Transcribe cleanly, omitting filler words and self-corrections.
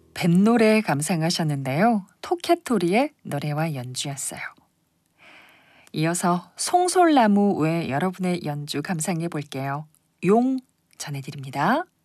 뱃노래 감상하셨는데요. 토케토리의 노래와 연주였어요. 이어서 송솔나무 외 여러분의 연주 감상해 볼게요. 용 전해드립니다.